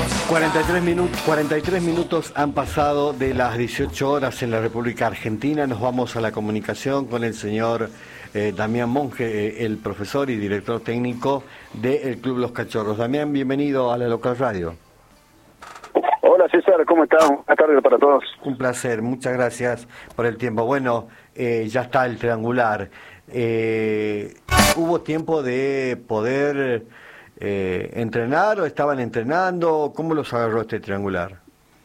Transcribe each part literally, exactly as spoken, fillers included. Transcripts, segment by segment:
cuarenta y tres minutos, cuarenta y tres minutos han pasado de las dieciocho horas en la República Argentina. Nos vamos a la comunicación con el señor eh, Damián Monge, eh, el profesor y director técnico del Club Los Cachorros. Damián, bienvenido a la Local Radio. Hola César, ¿cómo estás? Buenas tardes para todos. Un placer, muchas gracias por el tiempo. Bueno, eh, ya está el triangular. Eh, ¿Hubo tiempo de poder eh, entrenar o estaban entrenando? ¿Cómo los agarró este triangular?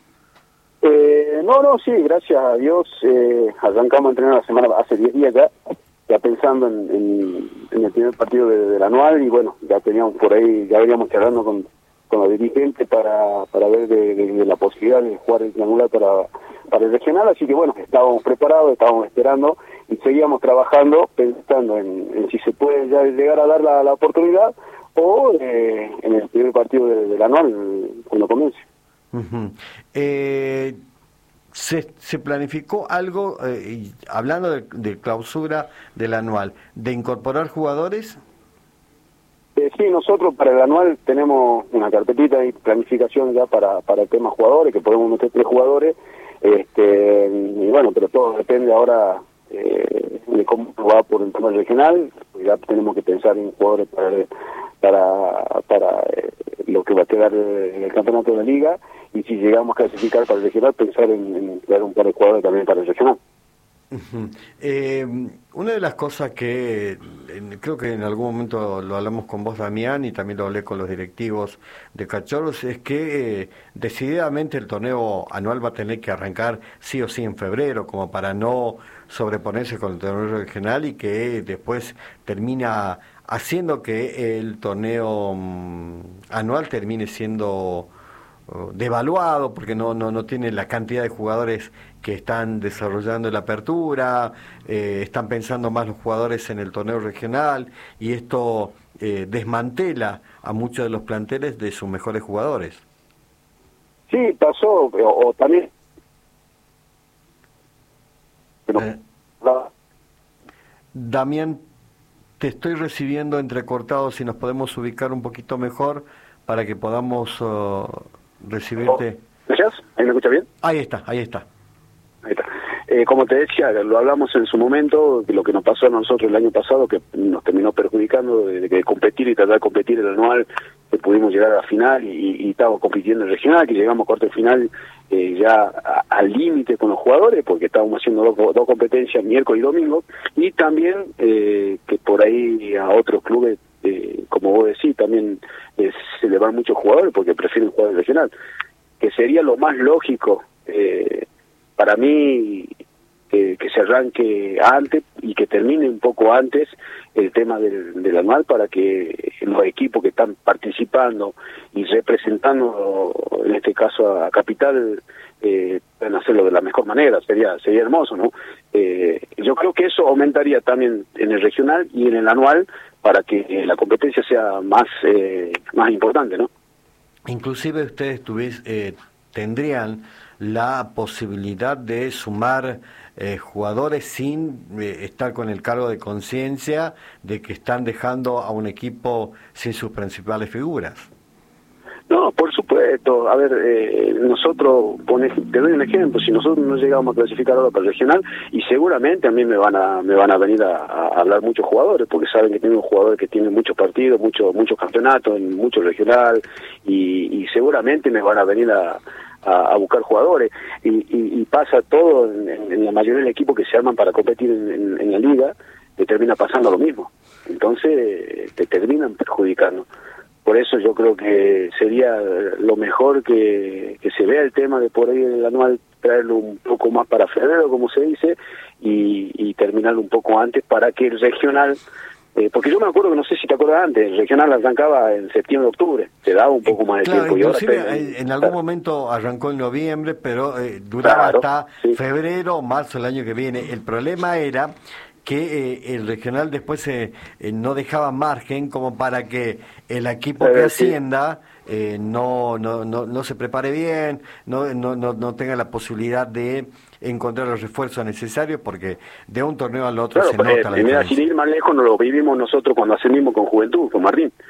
Eh, no, no, sí, gracias a Dios. Eh, arrancamos a entrenar la semana, hace diez días ya, ya pensando en, en, en el primer partido de, del anual, y bueno, ya teníamos por ahí, ya veníamos charlando con, con los dirigentes para, para ver de, de, de la posibilidad de jugar el triangular para, para el regional, así que bueno, estábamos preparados, estábamos esperando y seguíamos trabajando pensando en, en si se puede ya llegar a dar la, la oportunidad o eh, en el primer partido de, del anual cuando comience. Uh-huh. eh, se, se planificó algo, eh, hablando de, de clausura del anual, de incorporar jugadores. Eh, sí, nosotros para el anual tenemos una carpetita de planificación ya para, para el tema jugadores, que podemos meter tres jugadores, este, y bueno, pero todo depende ahora eh, de cómo va por el tema regional. Ya tenemos que pensar en jugadores para para, para eh, lo que va a quedar en el campeonato de la liga, y si llegamos a clasificar para el regional, pensar en, en crear un par de jugadores también para el regional. Uh-huh. Eh, una de las cosas que eh, creo que en algún momento lo hablamos con vos, Damián, y también lo hablé con los directivos de Cachorros, es que eh, decididamente el torneo anual va a tener que arrancar sí o sí en febrero, como para no sobreponerse con el torneo regional y que después termina haciendo que el torneo um, anual termine siendo uh, devaluado, porque no, no, no tiene la cantidad de jugadores que están desarrollando la apertura, eh, están pensando más los jugadores en el torneo regional, y esto eh, desmantela a muchos de los planteles de sus mejores jugadores. Sí, pasó, o, o también... Pero, eh, la... Damián, te estoy recibiendo entrecortado, si nos podemos ubicar un poquito mejor para que podamos uh, recibirte. ¿Gracias? ¿Ahí me escucha bien? Ahí está, ahí está. Ahí está. Eh, como te decía, lo hablamos en su momento, de lo que nos pasó a nosotros el año pasado, que nos terminó perjudicando de, de, de competir y tratar de competir el anual, que pudimos llegar a la final y, y estábamos compitiendo en el regional, que llegamos a cuarto de final eh, ya a, al límite con los jugadores, porque estábamos haciendo dos, dos competencias, miércoles y domingo, y también eh, que por ahí a otros clubes, eh, como vos decís, también eh, se le van muchos jugadores porque prefieren jugar el regional, que sería lo más lógico eh, para mí, que, que se arranque antes y que termine un poco antes el tema del, del anual, para que los equipos que están participando y representando, en este caso a Capital, eh, puedan hacerlo de la mejor manera. Sería sería hermoso, ¿no? Eh, yo creo que eso aumentaría también en el regional y en el anual, para que eh, la competencia sea más eh, más importante, ¿no? Inclusive ustedes tuvies, eh, tendrían la posibilidad de sumar eh, jugadores sin eh, estar con el cargo de conciencia de que están dejando a un equipo sin sus principales figuras. No, por supuesto. A ver, eh, nosotros, pone, te doy un ejemplo, si nosotros no llegamos a clasificar ahora para el regional, y seguramente a mí me van a me van a venir a, a hablar muchos jugadores, porque saben que tengo jugadores que tienen muchos partidos, muchos muchos campeonatos, en mucho regional, y, y seguramente me van a venir a A, a buscar jugadores, y, y, y pasa todo en, en la mayoría del equipo que se arman para competir en, en, en la liga, te termina pasando lo mismo, entonces te terminan perjudicando. Por eso yo creo que sería lo mejor que, que se vea el tema de por ahí el anual, traerlo un poco más para febrero, como se dice, y, y terminarlo un poco antes, para que el regional... Eh, porque yo me acuerdo que, no sé si te acuerdas antes, el regional arrancaba en septiembre, octubre, te daba un poco más de claro, tiempo. Inclusive y ahora en, en algún momento arrancó en noviembre, pero eh, duraba claro, hasta sí. febrero o marzo del año que viene. El problema era que eh, el regional después eh, eh, no dejaba margen como para que el equipo que ascienda eh, no, no, no, no se prepare bien, no, no, no, no tenga la posibilidad de encontrar los refuerzos necesarios, porque de un torneo al otro claro, se pues, nota eh, la mira, diferencia. sin ir más lejos, nos lo vivimos nosotros cuando ascendimos con Juventud, con Martín.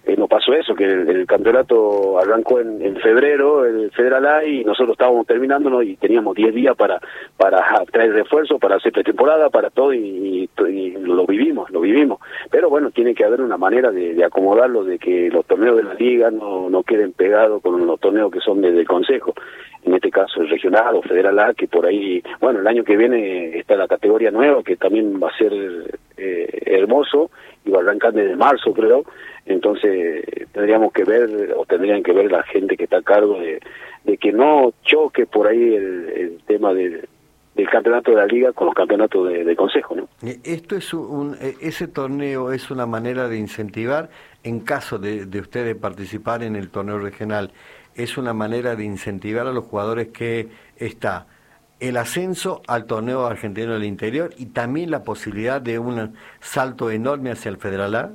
eh, nos pasó eso, que el, el campeonato arrancó en, en febrero, el Federal A, y nosotros estábamos terminándolo y teníamos diez días para para traer refuerzos, para hacer pretemporada, para todo, y, y, y lo vivimos, lo vivimos. Pero bueno, tiene que haber una manera de, de acomodarlo, de que los torneos de la liga no, no queden pegados con los torneos que son del consejo, en este caso el regional o Federal A, que por ahí, bueno, el año que viene está la categoría nueva, que también va a ser eh, hermoso, y va a arrancar desde marzo, creo. Entonces tendríamos que ver, o tendrían que ver la gente que está a cargo de, de que no choque por ahí el, el tema de, del campeonato de la liga con los campeonatos de, de consejo, ¿no? Esto es un, ese torneo es una manera de incentivar, en caso de, de ustedes participar en el torneo regional, es una manera de incentivar a los jugadores que está el ascenso al torneo argentino del interior y también la posibilidad de un salto enorme hacia el Federal A.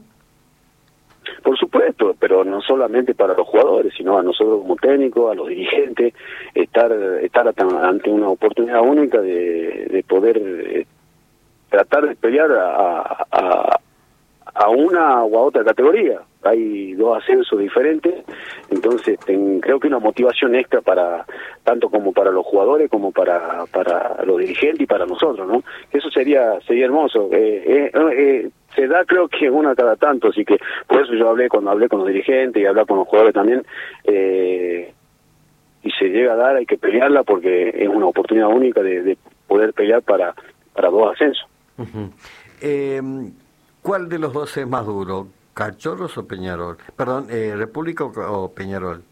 Por supuesto, pero no solamente para los jugadores, sino a nosotros como técnicos, a los dirigentes, estar estar ante una oportunidad única de, de poder eh, tratar de pelear a, a, a una o a otra categoría. Hay dos ascensos diferentes, entonces ten, creo que una motivación extra para tanto como para los jugadores como para para los dirigentes y para nosotros, ¿no? Eso sería sería hermoso. Eh, eh, eh, se da, creo que una cada tanto, así que por eso yo hablé cuando hablé con los dirigentes y hablé con los jugadores también. Eh, y se llega a dar, hay que pelearla porque es una oportunidad única de, de poder pelear para para dos ascensos. Uh-huh. eh, ¿Cuál de los dos es más duro? ¿Cachorros o Peñarol? Perdón, eh, ¿República o, o Peñarol?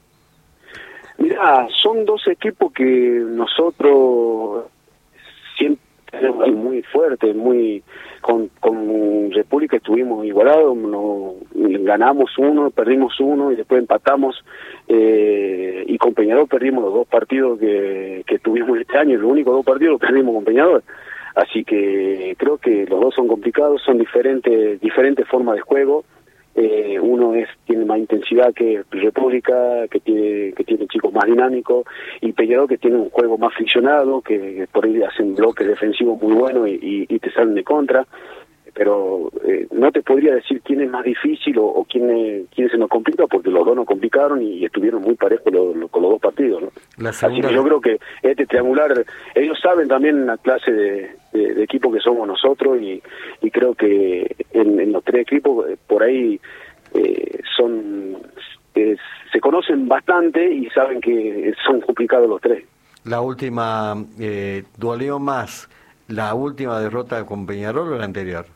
Mira, son dos equipos que nosotros siempre tenemos muy fuertes, muy con, con República estuvimos igualados, no, ganamos uno, perdimos uno y después empatamos, eh, y con Peñarol perdimos los dos partidos que, que tuvimos este año, los únicos dos partidos los perdimos con Peñarol. Así que creo que los dos son complicados, son diferentes diferentes formas de juego. Eh, uno es tiene más intensidad que República, que tiene que tiene chicos más dinámicos, y Peñarol que tiene un juego más friccionado, que, que por ahí hacen bloques defensivos muy buenos y, y, y te salen de contra. Pero eh, no te podría decir quién es más difícil o, o quién, es, quién se nos complica, porque los dos nos complicaron y, y estuvieron muy parejos lo, lo, con los dos partidos, ¿no? La Así que yo creo que este triangular, ellos saben también la clase de, de, de equipo que somos nosotros, y, y creo que en, en los tres equipos por ahí eh, son eh, se conocen bastante y saben que son complicados los tres. La última, eh, ¿dolió más la última derrota con Peñarol o la anterior?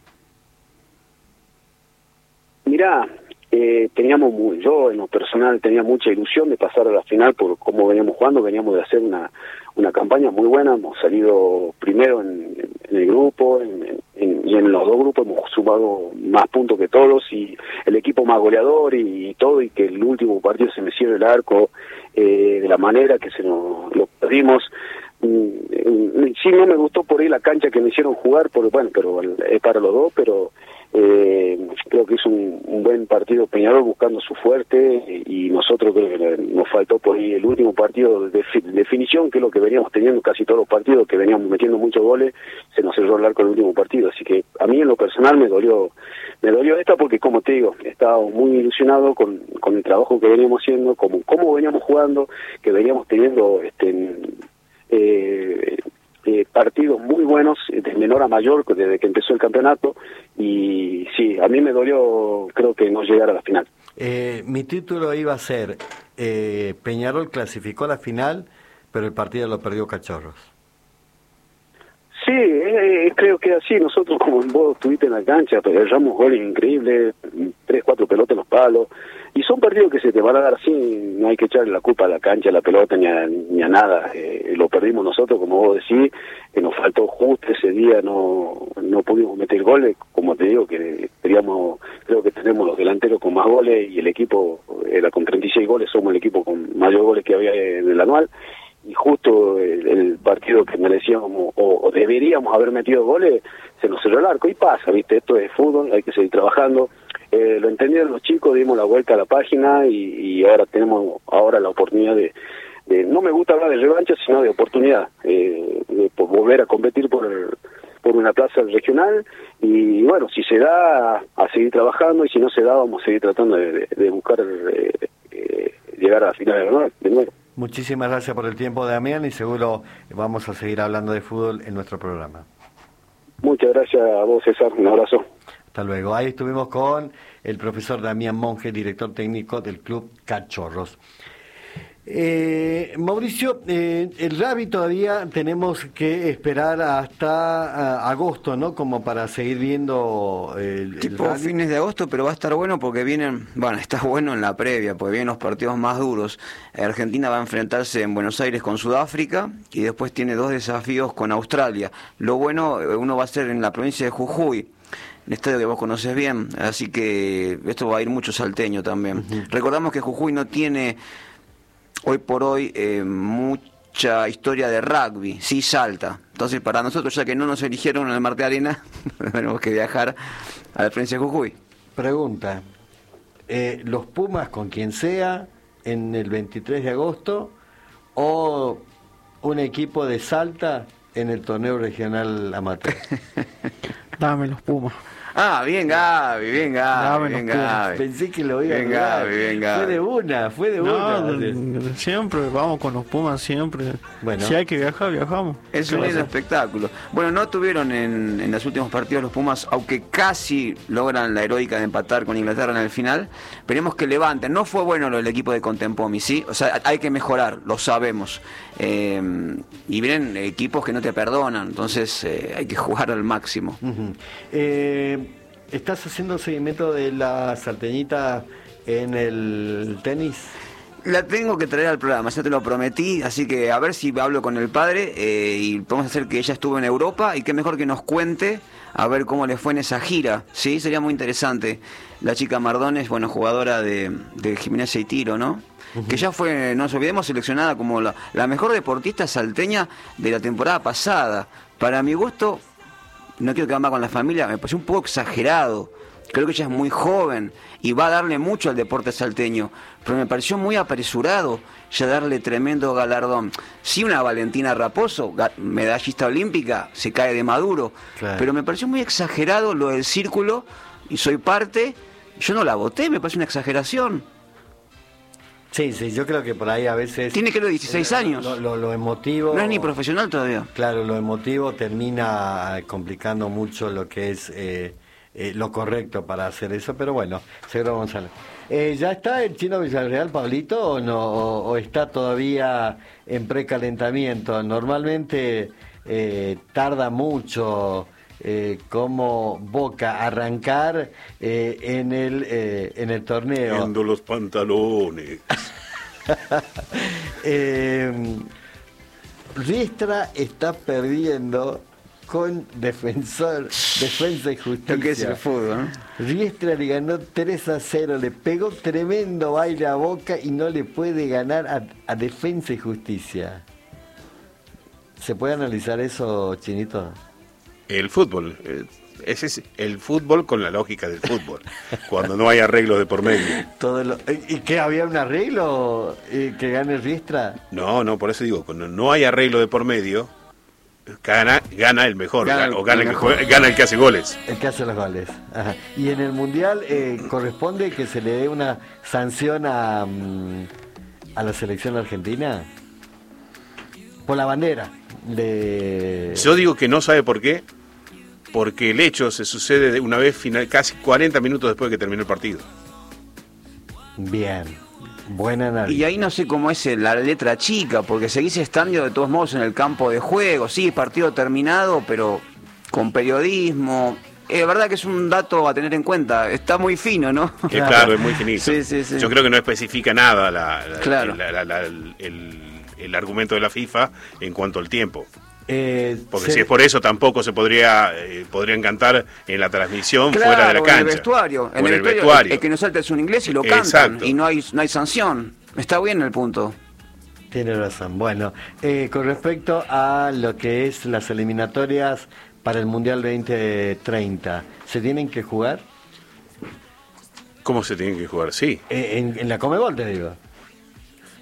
Mirá, eh, teníamos muy, yo en lo personal tenía mucha ilusión de pasar a la final por cómo veníamos jugando, veníamos de hacer una una campaña muy buena, hemos salido primero en, en el grupo, en, en, y en los dos grupos hemos sumado más puntos que todos, y el equipo más goleador y, y todo, y que el último partido se me cierre el arco eh, de la manera que se nos lo perdimos. Sí, no me gustó por ahí la cancha que me hicieron jugar, por, bueno, pero es para los dos, pero eh, creo que hizo un, un buen partido Peñarol buscando su fuerte, y nosotros creo que nos faltó por ahí el último partido de definición, que es lo que veníamos teniendo casi todos los partidos, que veníamos metiendo muchos goles, se nos cerró el arco el último partido, así que a mí en lo personal me dolió me dolió esta porque, como te digo, estaba muy ilusionado con, con el trabajo que veníamos haciendo, como cómo veníamos jugando, que veníamos teniendo este Eh, eh, partidos muy buenos de menor a mayor desde que empezó el campeonato, y sí, a mí me dolió, creo que no llegar a la final. Eh, mi título iba a ser eh, Peñarol clasificó a la final, pero el partido lo perdió Cachorros. Sí, eh, creo que así, nosotros como vos estuviste en la cancha, pero erramos goles increíbles, tres, cuatro pelotas en los palos, y son partidos que se te van a dar así, no hay que echarle la culpa a la cancha, a la pelota, ni a, ni a nada, eh, lo perdimos nosotros, como vos decís, que nos faltó justo ese día, no no pudimos meter goles, como te digo, que queríamos, creo que tenemos los delanteros con más goles, y el equipo era con treinta y seis goles, somos el equipo con mayor goles que había en el anual, y justo el, el partido que merecíamos o, o deberíamos haber metido goles, se nos cerró el arco, y pasa, viste, esto es fútbol, hay que seguir trabajando. Eh, lo entendieron los chicos, dimos la vuelta a la página, y, y ahora tenemos ahora la oportunidad de, de, no me gusta hablar de revancha, sino de oportunidad, eh, de por volver a competir por el, por una plaza regional, y bueno, si se da, a seguir trabajando, y si no se da, vamos a seguir tratando de, de, de buscar eh, eh, llegar a la final de nuevo, de nuevo. Muchísimas gracias por el tiempo, Damián, y seguro vamos a seguir hablando de fútbol en nuestro programa. Muchas gracias a vos, César, un abrazo. Hasta luego. Ahí estuvimos con el profesor Damián Monge, director técnico del Club Cachorros. Eh, Mauricio, eh, el rugby todavía tenemos que esperar hasta uh, agosto, ¿no? Como para seguir viendo eh, el, tipo el rugby. Fines de agosto, pero va a estar bueno porque vienen, bueno, está bueno en la previa, porque vienen los partidos más duros. Argentina va a enfrentarse en Buenos Aires con Sudáfrica y después tiene dos desafíos con Australia. Lo bueno, uno va a ser en la provincia de Jujuy, el estadio que vos conocés bien, así que esto va a ir mucho salteño también. Uh-huh. Recordamos que Jujuy no tiene hoy por hoy eh, mucha historia de rugby, sí Salta. Entonces para nosotros, ya que no nos eligieron en el Marte Arena, tenemos que viajar a la provincia de Jujuy. Pregunta, eh, ¿los Pumas con quien sea en el veintitrés de agosto o un equipo de Salta en el torneo regional amateur? Dame los Pumas. Ah, bien Gaby, bien Gaby, bien Gaby. Pensé que lo iba bien a Gaby, bien Gaby. Fue de una, fue de no, una. De, de, siempre vamos con los Pumas, siempre. Bueno. Si hay que viajar, viajamos. Es un lindo espectáculo. Bueno, no tuvieron en, en los últimos partidos los Pumas, aunque casi logran la heroica de empatar con Inglaterra en el final. Esperemos que levanten. No fue bueno lo del equipo de Contempomi, ¿sí? O sea, hay que mejorar, lo sabemos. Eh, y vienen equipos que no te perdonan, entonces eh, hay que jugar al máximo. Uh-huh. eh, ¿Estás haciendo seguimiento de la salteñita en el tenis? La tengo que traer al programa, ya te lo prometí, así que a ver si hablo con el padre eh, y podemos hacer que ella estuvo en Europa y qué mejor que nos cuente a ver cómo le fue en esa gira, ¿sí? Sería muy interesante. La chica Mardones, bueno, jugadora de, de gimnasia y tiro, ¿no? Uh-huh. Que ya fue, no nos olvidemos, seleccionada como la, la mejor deportista salteña de la temporada pasada. Para mi gusto, no quiero quedar mal con la familia, me pareció un poco exagerado. Creo que ella es muy joven y va a darle mucho al deporte salteño, pero me pareció muy apresurado ya darle tremendo galardón. Sí, una Valentina Raposo, medallista olímpica, se cae de maduro, claro. Pero me pareció muy exagerado lo del círculo, y soy parte, yo no la voté, me parece una exageración. Sí, sí, yo creo que por ahí a veces... Tiene que los dieciséis años. Lo, lo, lo emotivo... No es ni profesional todavía. Claro, lo emotivo termina complicando mucho lo que es eh, eh, lo correcto para hacer eso, pero bueno, seguro Gonzalo. Eh, ¿Ya está el Chino Villarreal, Pablito, o no? O, o está todavía en precalentamiento? Normalmente eh, tarda mucho... Eh, como Boca arrancar eh, en el eh, en el torneo. Viendo los pantalones. eh, Riestra está perdiendo con Defensor, Defensa y Justicia. Lo que es el fútbol, ¿no? Riestra le ganó tres a cero, le pegó tremendo baile a Boca y no le puede ganar a, a Defensa y Justicia. ¿Se puede analizar eso, Chinito? El fútbol, ese es el fútbol con la lógica del fútbol, cuando no hay arreglo de por medio. Todo lo, ¿Y qué, había un arreglo eh, que gane Riestra? No, no, por eso digo, cuando no hay arreglo de por medio, gana gana el mejor, gana, gana, o gana el, el que juega, gana el que hace goles. El que hace los goles. Ajá. Y en el Mundial eh, corresponde que se le dé una sanción a, a la selección argentina por la bandera. De... Yo digo que no sabe por qué, porque el hecho se sucede de una vez final, casi cuarenta minutos después de que terminó el partido. Bien, buena análisis. Y ahí no sé cómo es la letra chica, porque seguís estando de todos modos en el campo de juego, sí, partido terminado, pero con periodismo. Es eh, verdad que es un dato a tener en cuenta, está muy fino, ¿no? Que claro, claro, es muy finito. Sí, sí, sí. Yo creo que no especifica nada la, la, claro. la, la, la, el, el el argumento de la FIFA en cuanto al tiempo. Eh, Porque se... si es por eso tampoco se podría eh, podrían cantar en la transmisión claro, fuera de la cancha. En el vestuario. En el, el vestuario. vestuario. El, el que no salta es un inglés y lo cantan. Exacto. Y no hay no hay sanción. Está bien el punto. Tiene razón. Bueno, eh, con respecto a lo que es las eliminatorias para el Mundial veinte treinta, ¿se tienen que jugar? ¿Cómo se tienen que jugar? Sí. Eh, en, en la Conmebol, te digo.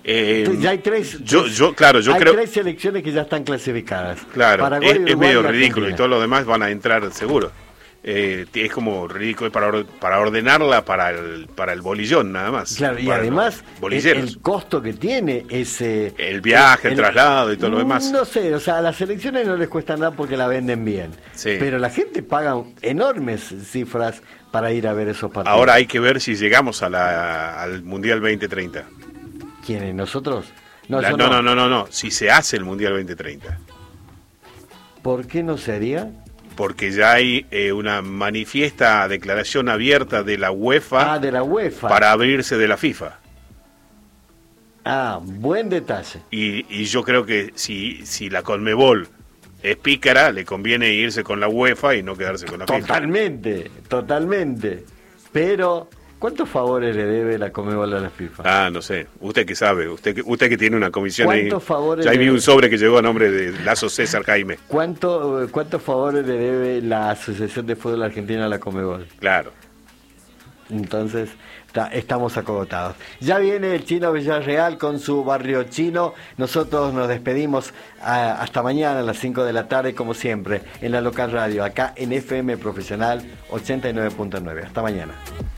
Eh, ya hay tres, yo, tres, yo, claro, yo hay creo, tres selecciones que ya están clasificadas. Claro, Paraguay, es, Uruguay, es medio y ridículo y todo lo demás van a entrar seguro. Eh, es como ridículo para, or, para ordenarla para el para el bolillón nada más. Claro, y además el, el costo que tiene ese... El viaje, el, el traslado y todo lo demás. No sé, o sea, a las elecciones no les cuesta nada porque la venden bien. Sí. Pero la gente paga enormes cifras para ir a ver esos partidos. Ahora hay que ver si llegamos a la, al Mundial veinte treinta. ¿Quiénes? ¿Nosotros? No, la, no, no, no, no, no, si se hace el Mundial veinte treinta. ¿Por qué no se haría? Porque ya hay eh, una manifiesta declaración abierta de la UEFA, ah, de la UEFA para abrirse de la FIFA. Ah, buen detalle. Y, y yo creo que si, si la Conmebol es pícara, le conviene irse con la UEFA y no quedarse con la FIFA. Totalmente, totalmente. Pero, ¿cuántos favores le debe la Conmebol a la FIFA? Ah, no sé. Usted que sabe, usted que, usted que tiene una comisión ahí. ¿Cuántos favores ya vi le... un sobre que llegó a nombre de Lazo César Jaime. ¿Cuánto, ¿Cuántos favores le debe la Asociación de Fútbol Argentina a la Conmebol? Claro. Entonces, ta, estamos acogotados. Ya viene el Chino Villarreal con su barrio chino. Nosotros nos despedimos a, hasta mañana a las cinco de la tarde, como siempre, en la local radio, acá en F M Profesional ochenta y nueve punto nueve. Hasta mañana.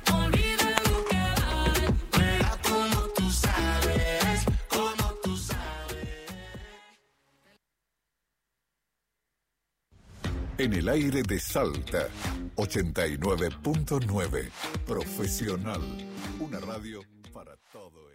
En el aire de Salta, ochenta y nueve punto nueve. Profesional. Una radio para todo.